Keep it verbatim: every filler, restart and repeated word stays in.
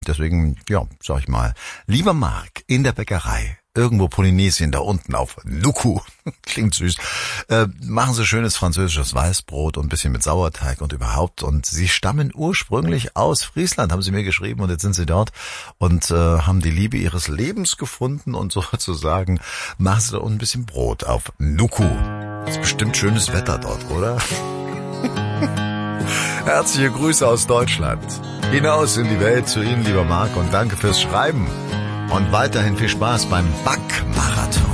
Deswegen, ja, sag ich mal, lieber Marc, in der Bäckerei, irgendwo Polynesien, da unten auf Nuku, klingt süß, äh, machen Sie schönes französisches Weißbrot und ein bisschen mit Sauerteig und überhaupt. Und Sie stammen ursprünglich aus Friesland, haben Sie mir geschrieben, und jetzt sind Sie dort und äh, haben die Liebe Ihres Lebens gefunden und sozusagen machen Sie da unten ein bisschen Brot auf Nuku. Ist bestimmt schönes Wetter dort, oder? Herzliche Grüße aus Deutschland. Hinaus in die Welt zu Ihnen, lieber Marc, und danke fürs Schreiben. Und weiterhin viel Spaß beim Backmachen.